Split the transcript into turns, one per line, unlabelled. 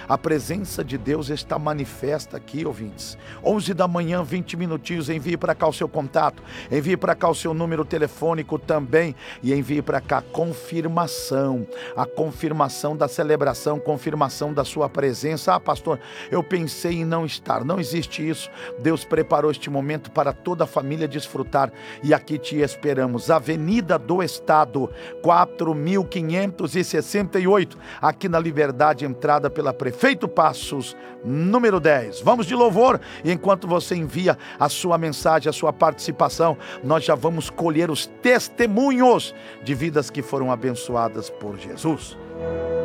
A presença de Deus está manifesta aqui, ouvintes. 11 da manhã, 20 minutinhos, envie para cá o seu contato, envie para cá o seu número telefônico também e envie para cá a confirmação da celebração, confirmação da sua presença. Ah, pastor, eu pensei em não estar. Não existe isso. Deus preparou este momento para toda a família desfrutar e aqui te esperamos. Avenida do Estado, 4.568, aqui na Liberdade, entrada pela Prefeito Passos, número 10. Vamos de louvor, e enquanto você envia a sua mensagem, a sua participação, nós já vamos colher os testemunhos de vidas que foram abençoadas por Jesus.